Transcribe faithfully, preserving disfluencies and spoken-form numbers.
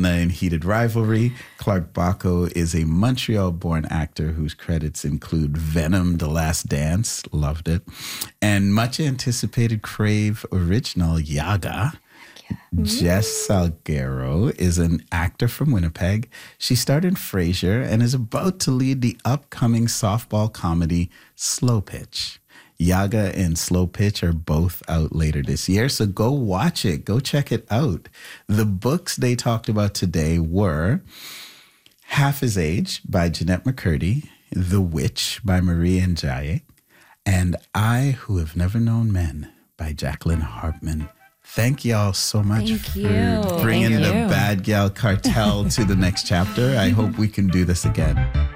Anna in Heated Rivalry. Clark Bacco is a Montreal-born actor whose credits include Venom, The Last Dance, loved it, and much anticipated Crave original Yaga. Jess Salguero is an actor from Winnipeg. She starred in Frasier and is about to lead the upcoming softball comedy Slow Pitch. Yaga and Slow Pitch are both out later this year, so go watch it. Go check it out. The books they talked about today were Half His Age by Jeanette McCurdy, The Witch by Marie Ndiaye, and I Who Have Never Known Men by Jacqueline Hartman. Thank y'all so much Thank for you. bringing Thank the you. Bad Gal Cartel to the next chapter. I hope we can do this again.